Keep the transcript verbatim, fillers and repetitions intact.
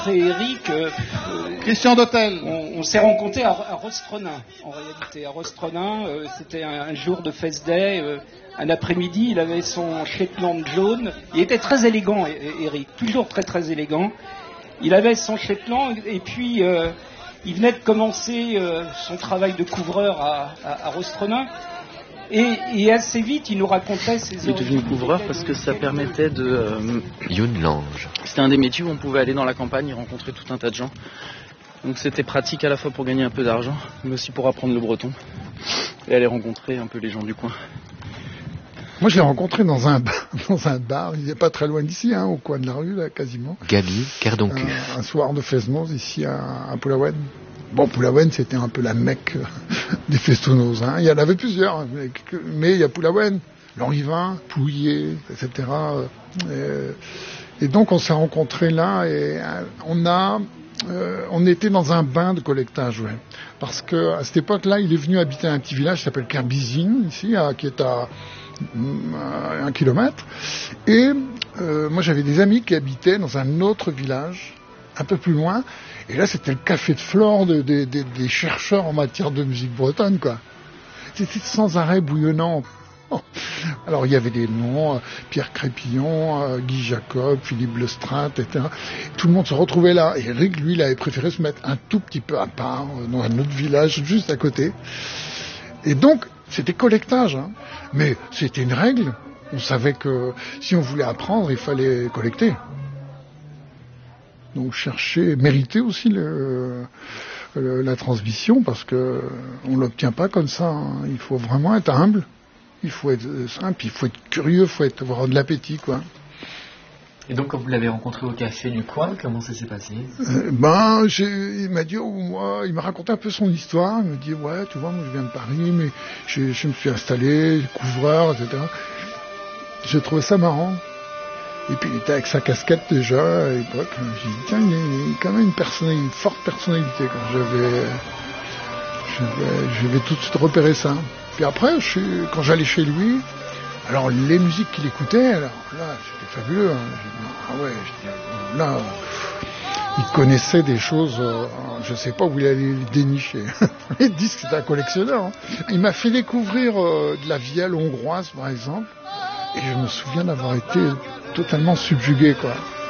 Et Eric, euh, Christian d'Hôtel. On, on s'est rencontrés à, à Rostronin, en réalité. À Rostronin, euh, c'était un, un jour de Fest Day, euh, un après-midi, il avait son Shetland jaune. Il était très élégant, Eric, toujours très très élégant. Il avait son Shetland et puis euh, il venait de commencer euh, son travail de couvreur à, à, à Rostronin. Et, et assez vite, il nous racontait ses origines. Il est devenu couvreur parce que ça permettait de... Euh, Youn Lange. C'était un des métiers où on pouvait aller dans la campagne et rencontrer tout un tas de gens. Donc c'était pratique à la fois pour gagner un peu d'argent, mais aussi pour apprendre le breton et aller rencontrer un peu les gens du coin. Moi, je l'ai rencontré dans un bar, dans un bar, il n'est pas très loin d'ici, hein, au coin de la rue, là, quasiment. Gabi Cardoncu. Un, un soir de Fesmoz, ici, à, à Poulaouen. Bon, Poulaouen, c'était un peu la Mecque des festounos, hein. Il y en avait plusieurs, mais, mais il y a Poulaouen, Lanrivain, Pouillet, et cetera. Et, et donc, on s'est rencontrés là, et on a... Euh, on était dans un bain de collectage, ouais. Parce que à cette époque-là, il est venu habiter à un petit village qui s'appelle Kerbizine, ici, à, qui est à, à un kilomètre. Et euh, moi, j'avais des amis qui habitaient dans un autre village, un peu plus loin. Et là, c'était le café de flore de, de, de, des chercheurs en matière de musique bretonne, quoi. C'était sans arrêt bouillonnant. Alors il y avait des noms, euh, Pierre Crépillon, euh, Guy Jacob, Philippe Lestrade, et cetera. Tout le monde se retrouvait là. Et Eric, lui, il avait préféré se mettre un tout petit peu à part, euh, dans un autre village juste à côté. Et donc, c'était collectage, hein. Mais c'était une règle. On savait que si on voulait apprendre, il fallait collecter. Donc chercher, mériter aussi le, le, la transmission, parce que on l'obtient pas comme ça, hein. Il faut vraiment être humble. Il faut être simple, il faut être curieux, il faut être, avoir de l'appétit, quoi. Et donc, quand vous l'avez rencontré au café du coin, comment ça s'est passé? euh, Ben, j'ai, il m'a dit, oh, moi, il m'a raconté un peu son histoire. Il m'a dit, ouais, tu vois, moi, je viens de Paris, mais je, je me suis installé, couvreur, et cetera. J'ai trouvé ça marrant. Et puis, il était avec sa casquette déjà à l'époque. J'ai dit, tiens, il est quand même une personnalité, une forte personnalité. Quand j'avais, j'avais, j'avais tout de suite repéré ça. Puis après, je, quand j'allais chez lui, alors les musiques qu'il écoutait, alors là, c'était fabuleux. Hein. J'ai dit, ah ouais, je dis, là, il connaissait des choses, euh, je sais pas où il allait les dénicher. Les disques, c'était un collectionneur. Hein. Il m'a fait découvrir euh, de la vielle hongroise, par exemple, et je me souviens d'avoir été totalement subjugué, quoi.